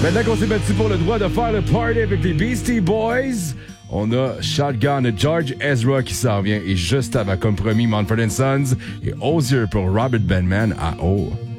Maintenant qu'on s'est battu pour le droit de faire le party avec les Beastie Boys, on a Shotgun de George Ezra qui s'en vient. Et juste avant, comme promis, Mumford & Sons et Hozier pour Robert Benman à O.